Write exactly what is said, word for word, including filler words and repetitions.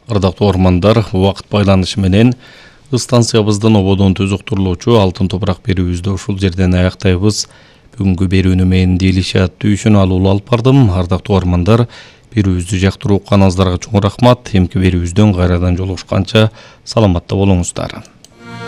Ардактуу ормандар, убакыт байланышы менен станциябыздын ободон түзүктүрүлүүчү алтын топурак берүүбүздү ушул жерден аяктайбыз. Бүгүнкү берүүнү мен Делишат Түйшүн алуулу алып бардым. Ардактуу ормандар, берүүбүздү жактырып укканыңыздарга чоң рахмат. Эмки берүүбүздөн кайрадан жолугушканча саламатта болуңуздар.